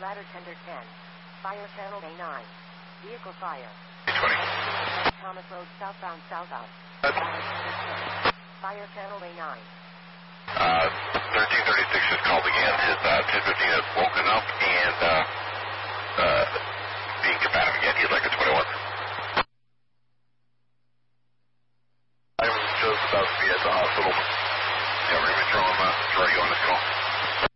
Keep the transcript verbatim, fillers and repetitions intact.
Ladder Tender ten. Fire Channel A nine. Vehicle fire. twenty. Thomas Road southbound south-out. Fire Channel A nine. Uh, thirteen thirty-six just called again. His uh, ten fifteen has woken up and uh, uh, being combative again. He'd like a twenty-one. I was just about to be at the hospital. Yeah, we're going to be throwing, uh, throwing you on this call.